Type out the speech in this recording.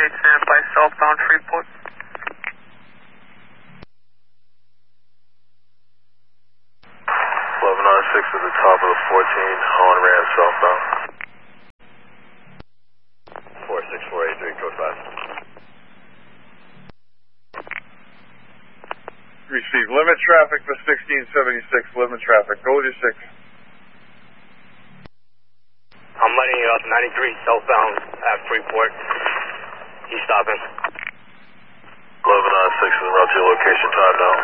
standby southbound Freeport. 1196 at the top of the 14, on ramp southbound. 46483, code 5. Receive limit traffic for 1676, limit traffic. Go with your 6. I'm letting you up 93 southbound at Freeport. He's stopping. 1196 is route to your location, time now.